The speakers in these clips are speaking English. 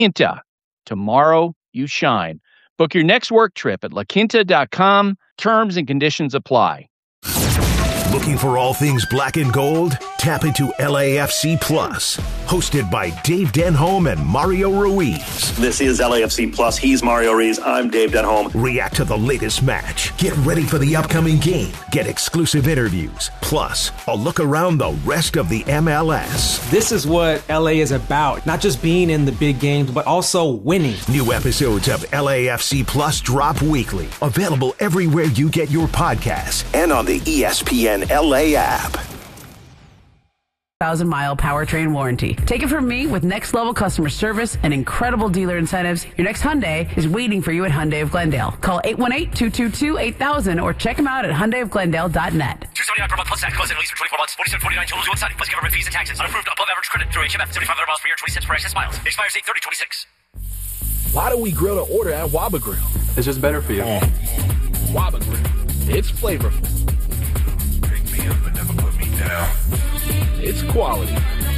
Quinta. Tomorrow you shine. Book your next work trip at laquinta.com. Terms and conditions apply. Looking for all things black and gold? Tap into LAFC Plus, hosted by Dave Denholm and Mario Ruiz. This is LAFC Plus. He's Mario Ruiz. I'm Dave Denholm. React to the latest match. Get ready for the upcoming game. Get exclusive interviews. Plus, a look around the rest of the MLS. This is what LA is about. Not just being in the big games, but also winning. New episodes of LAFC Plus drop weekly. Available everywhere you get your podcasts and on the ESPN LA app. 1,000-mile powertrain warranty. Take it from me, with next level customer service and incredible dealer incentives, your next Hyundai is waiting for you at Hyundai of Glendale. Call 818-222-8000 or check them out at HyundaiofGlendale.net. $279 per month plus tax. Close at least for 24 months. $47.49 totals you inside. Plus government fees and taxes. Unapproved above average credit through HMF. 7,500 miles per year. 20 cents per excess miles. Expires 8/30/26. Why do we grill to order at Waba Grill? It's just better for you. Waba Grill. It's flavorful. Pick me up and never put me down. It's quality.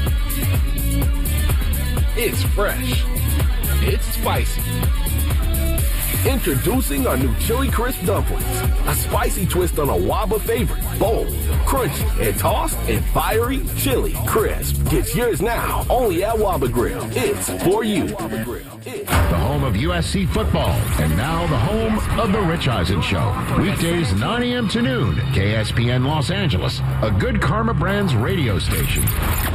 It's fresh. It's spicy. Introducing our new Chili Crisp Dumplings. A spicy twist on a Waba favorite. Bold, crunchy, and tossed in fiery chili crisp. Get yours now, only at Waba Grill. It's for you. Waba Grill. The home of USC football, and now the home of the Rich Eisen Show. Weekdays 9 a.m. to noon, KSPN Los Angeles, a Good Karma Brands radio station.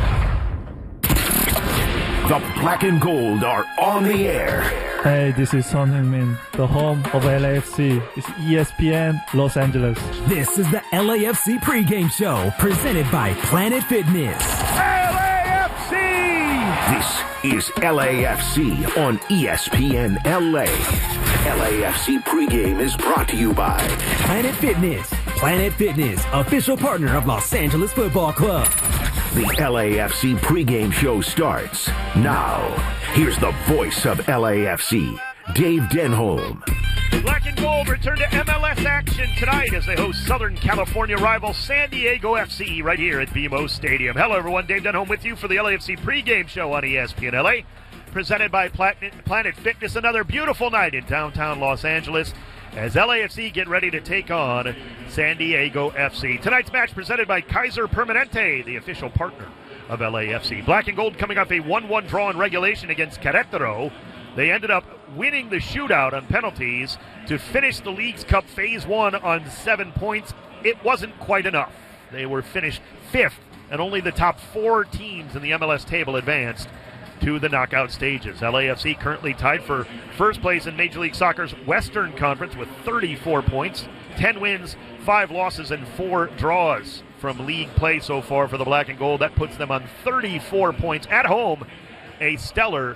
The Black and Gold are on the air. Hey, this is Son Heung-min. The home of LAFC is ESPN Los Angeles. This is the LAFC pregame show presented by Planet Fitness. LAFC! This is LAFC on ESPN LA. LAFC pregame is brought to you by Planet Fitness. Planet Fitness, official partner of Los Angeles Football Club. The LAFC pregame show starts now. Here's the voice of LAFC, Dave Denholm. Black and Gold return to MLS action tonight as they host Southern California rival San Diego FC right here at BMO Stadium. Hello, everyone. Dave Denholm with you for the LAFC pregame show on ESPN LA, presented by Planet Fitness. Another beautiful night in downtown Los Angeles as LAFC get ready to take on San Diego FC. Tonight's match presented by Kaiser Permanente, the official partner of LAFC. Black and Gold coming off a 1-1 draw in regulation against Querétaro. They ended up winning the shootout on penalties to finish the League's Cup Phase 1 on 7 points. It wasn't quite enough. They were finished 5th, and only the top 4 teams in the MLS table advanced to the knockout stages. LAFC currently tied for first place in Major League Soccer's Western Conference with 34 points, 10 wins, 5 losses, and 4 draws from league play so far for the Black and Gold. That puts them on 34 points at home, a stellar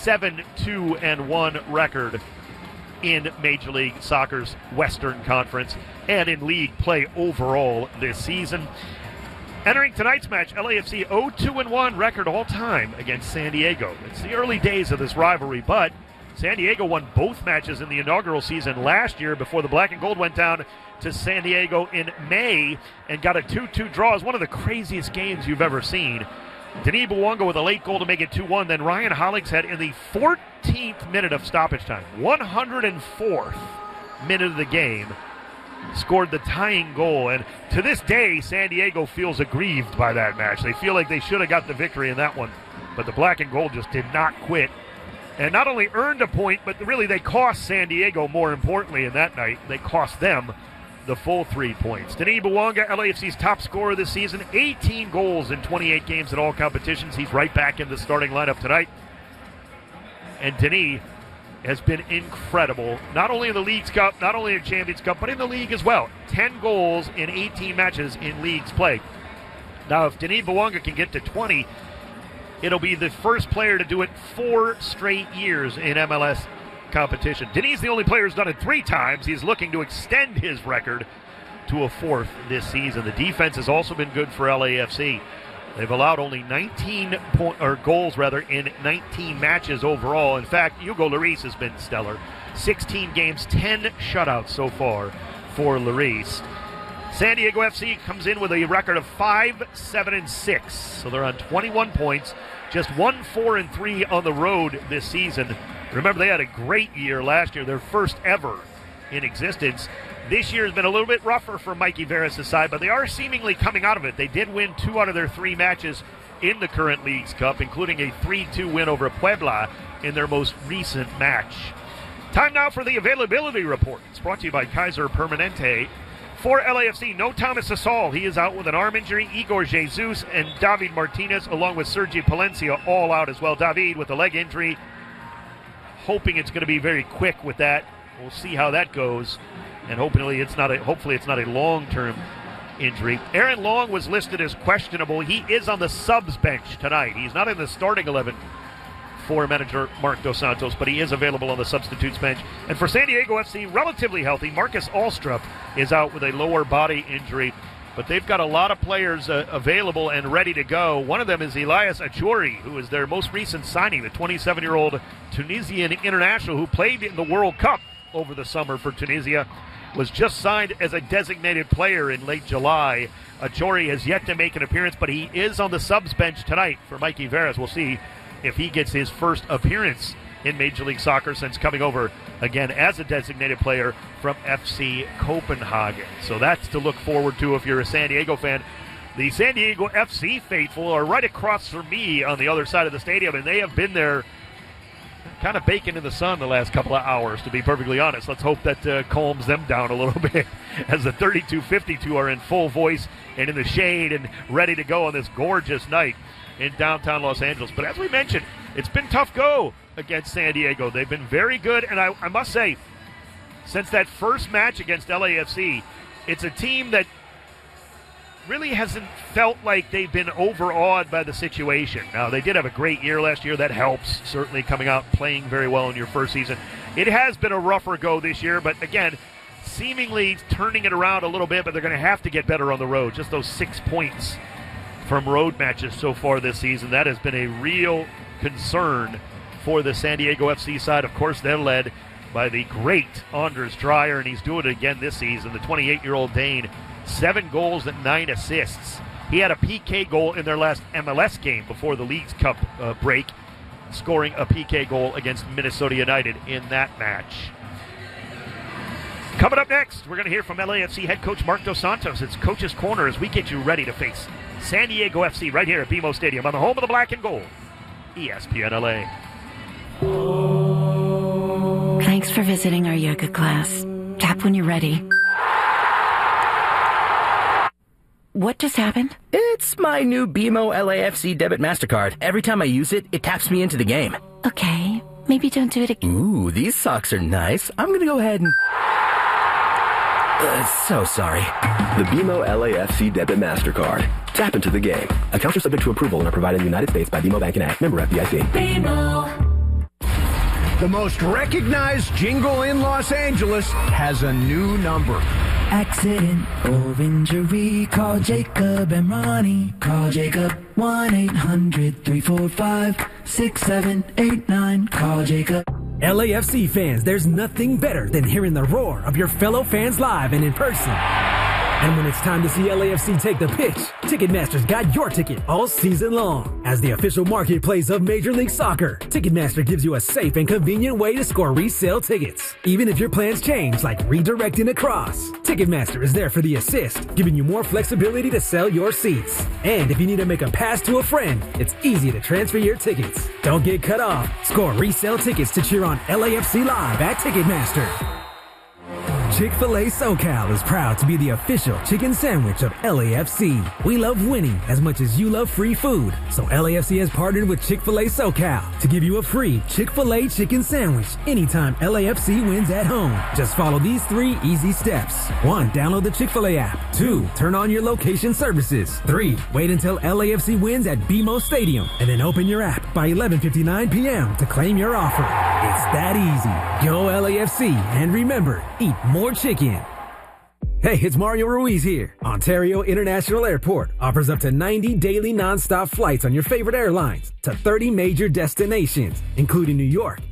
7-2-1 record in Major League Soccer's Western Conference and in league play overall this season. Entering tonight's match, LAFC 0-2-1 record all time against San Diego. It's the early days of this rivalry, but San Diego won both matches in the inaugural season last year before the Black and Gold went down to San Diego in May and got a 2-2 draw. It's one of the craziest games you've ever seen. Denis Bouanga with a late goal to make it 2-1. Then Ryan Hollingshead in the 14th minute of stoppage time, 104th minute of the game, scored the tying goal. And to this day, San Diego feels aggrieved by that match. They feel like they should have got the victory in that one. But the Black and Gold just did not quit. And not only earned a point, but really they cost San Diego, more importantly, in that night. They cost them the full 3 points. Denis Bouanga, LAFC's top scorer this season, 18 goals in 28 games in all competitions. He's right back in the starting lineup tonight. And Denis has been incredible, not only in the League's Cup, not only in the Champions Cup, but in the league as well. 10 goals in 18 matches in league's play. Now, if Denis Bouanga can get to 20, it'll be the first player to do it 4 straight years in MLS competition. Denis, the only player who's done it 3 times. He's looking to extend his record to a 4th this season. The defense has also been good for LAFC. They've allowed only 19 goals in 19 matches overall. In fact, Hugo Lloris has been stellar. 16 games, 10 shutouts so far for Lloris. San Diego FC comes in with a record of 5-7-6. So they're on 21 points. just 1-4-3 on the road this season. Remember, they had a great year last year, their first ever in existence. This year has been a little bit rougher for Mikey Veras' side, but they are seemingly coming out of it. They did win 2 out of their 3 matches in the current Leagues Cup, including a 3-2 win over Puebla in their most recent match. Time now for the availability report. It's brought to you by Kaiser Permanente. For LAFC, no Thomas Asal. He is out with an arm injury. Igor Jesus and David Martinez, along with Sergi Palencia, all out as well. David with a leg injury. Hoping it's going to be very quick with that. We'll see how that goes. And hopefully it's not a long-term injury. Aaron Long was listed as questionable. He is on the subs bench tonight. He's not in the starting 11 for manager Mark Dos Santos, but he is available on the substitutes bench. And for San Diego FC, relatively healthy, Marcus Alstrup is out with a lower body injury. But they've got a lot of players available and ready to go. One of them is Elias Achouri, who is their most recent signing, the 27-year-old Tunisian international who played in the World Cup over the summer for Tunisia. Was just signed as a designated player in late July. Achouri has yet to make an appearance, but he is on the subs bench tonight for Mikey Veras. We'll see if he gets his first appearance in Major League Soccer since coming over again as a designated player from FC Copenhagen. So that's to look forward to if you're a San Diego fan. The San Diego FC faithful are right across from me on the other side of the stadium, and they have been there kind of baking in the sun the last couple of hours, to be perfectly honest. Let's hope that calms them down a little bit as the 32-52 are in full voice and in the shade and ready to go on this gorgeous night in downtown Los Angeles. But as we mentioned, it's been tough go against San Diego. They've been very good, and I must say, since that first match against LAFC, it's a team that really hasn't felt like they've been overawed by the situation. Now, they did have a great year last year. That helps, certainly coming out playing very well in your first season. It has been a rougher go this year, but again, seemingly turning it around a little bit, but they're going to have to get better on the road. Just those 6 points from road matches so far this season, that has been a real concern for the San Diego FC side. Of course, they're led by the great Anders Dreyer, and he's doing it again this season. The 28-year-old Dane, 7 goals and 9 assists. He had a PK goal in their last MLS game before the Leagues Cup break, scoring a PK goal against Minnesota United in that match. Coming up next, we're going to hear from LAFC head coach Mark Dos Santos. It's Coach's Corner as we get you ready to face San Diego FC right here at BMO Stadium on the home of the black and gold, ESPN LA. Thanks for visiting our yoga class. Tap when you're ready. What just happened? It's my new BMO LAFC debit MasterCard. Every time I use it, it taps me into the game. Okay, maybe don't do it again. Ooh, these socks are nice. I'm gonna go ahead and... so sorry. The BMO LAFC debit MasterCard. Tap into the game. Accounts are subject to approval and are provided in the United States by BMO Bank and Act. Member FDIC. BMO. The most recognized jingle in Los Angeles has a new number. Accident or injury, call Jacob and Ronnie. Call Jacob 1-800-345-6789. Call Jacob. LAFC fans, there's nothing better than hearing the roar of your fellow fans live and in person. And when it's time to see LAFC take the pitch, Ticketmaster's got your ticket all season long. As the official marketplace of Major League Soccer, Ticketmaster gives you a safe and convenient way to score resale tickets. Even if your plans change, like redirecting across, Ticketmaster is there for the assist, giving you more flexibility to sell your seats. And if you need to make a pass to a friend, it's easy to transfer your tickets. Don't get cut off. Score resale tickets to cheer on LAFC live at Ticketmaster. Chick-fil-A SoCal is proud to be the official chicken sandwich of LAFC. We love winning as much as you love free food. So LAFC has partnered with Chick-fil-A SoCal to give you a free Chick-fil-A chicken sandwich anytime LAFC wins at home. Just follow these 3 easy steps. 1, download the Chick-fil-A app. 2, turn on your location services. 3, wait until LAFC wins at BMO Stadium. And then open your app by 11:59 p.m. to claim your offer. It's that easy. Go LAFC, and remember, eat more chicken. Hey, it's Mario Ruiz here. Ontario International Airport offers up to 90 daily nonstop flights on your favorite airlines to 30 major destinations, including New York,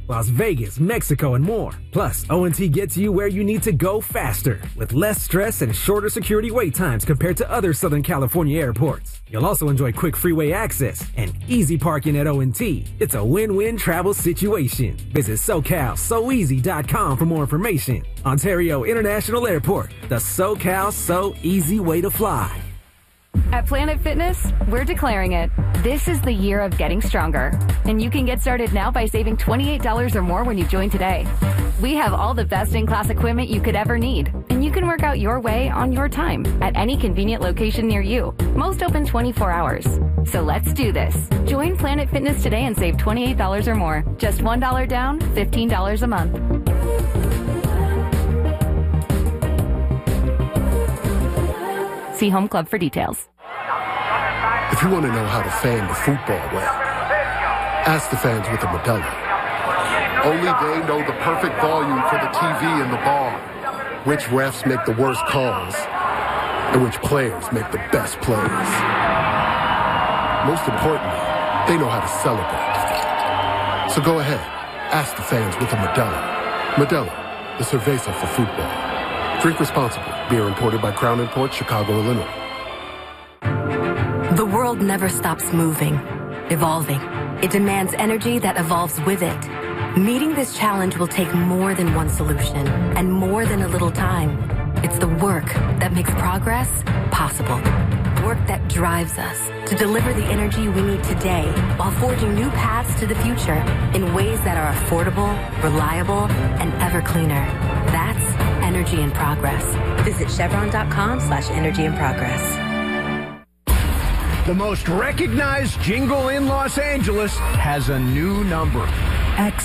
Las Vegas, Mexico, and more. Plus, O&T gets you where you need to go faster with less stress and shorter security wait times compared to other Southern California airports. You'll also enjoy quick freeway access and easy parking at O&T. It's a win-win travel situation. Visit SoCalSoEasy.com for more information. Ontario International Airport, the SoCal So Easy way to fly. At Planet Fitness, we're declaring it. This is the year of getting stronger. And you can get started now by saving $28 or more when you join today. We have all the best-in-class equipment you could ever need. And you can work out your way on your time at any convenient location near you. Most open 24 hours. So let's do this. Join Planet Fitness today and save $28 or more. Just $1 down, $15 a month. See Home Club for details. If you want to know how to fan the football well, ask the fans with a Modelo. Only they know the perfect volume for the TV and the ball, which refs make the worst calls, and which players make the best plays. Most importantly, they know how to celebrate. So go ahead, ask the fans with a Modelo. Modelo, the cerveza for football. Drink responsibly. Beer imported by Crown Imports, Chicago, Illinois. The world never stops moving, evolving. It demands energy that evolves with it. Meeting this challenge will take more than one solution and more than a little time. It's the work that makes progress possible. Work that drives us to deliver the energy we need today while forging new paths to the future in ways that are affordable, reliable, and ever cleaner. That's energy in progress. Visit Chevron.com/energy in progress. The most recognized jingle in Los Angeles has a new number. X